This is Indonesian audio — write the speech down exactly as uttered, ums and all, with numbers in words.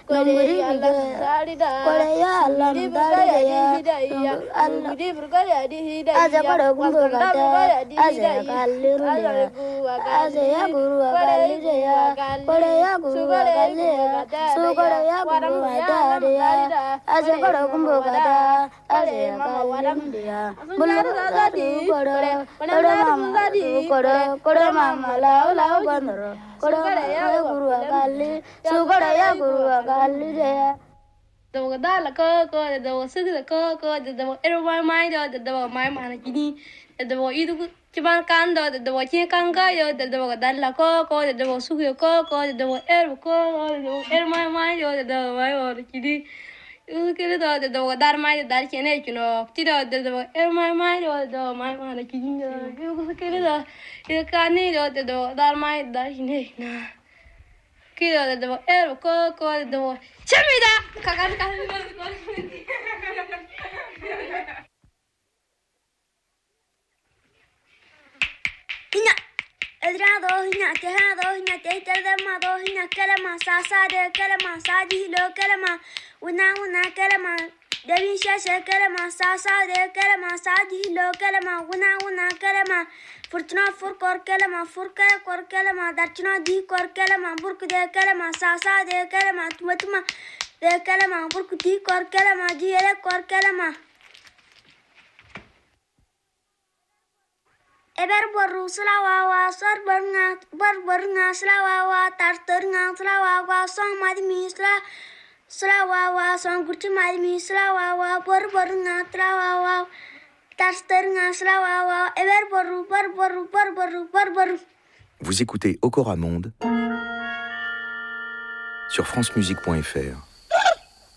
Nunguri Allah Sarida, Korea Allah Sarida, Allah Aja pada guru kata, aja kaliru dia, aja ya guru kali dia, Korea guru kali dia, su Korea guru kata dia, aja pada guru kata, aja ya kaliru dia, bulan tadi, korea, korea mama, korea, korea mama lau lau bandar, korea guru kali, su Korea guru kali dia. Dawa dala ko ko dawa sigda ko ko dawa erwa mai do dawa mai mana kini dawa idu cuman kan do dawa cie kan ga yo dawa dala ko ko dawa sugi ko ko dawa er ko dawa er mai mai do dawa mai or kini itu kira do dawa dar mai dar kene kino tidak dawa er mai mai do dawa mai mana kini itu kira do itu kan ni do dawa dar mai dar kene na kira dawa er ko ko dawa Chamida! Kakan kakan Hinya Edrado hinya tehado hinya tehterdemado hinya kelema sasade kelema sadilo kelema una una kelema Devi shashe kelema sasade kelema sadilo kelema una una kelema Fortuna fur kor kelema furka kor kelema darchuna di kor kelema burk de kelema sasa de kelema tumatuma de kelema burk di kor kelema jiere kor kelema Eber boru slawawa sor bornga bor bornga slawawa tartornga slawawa song madmi sla slawawa song gurti madmi slawawa bor bornga slawawa Vous écoutez Okora Monde sur francemusique point f r.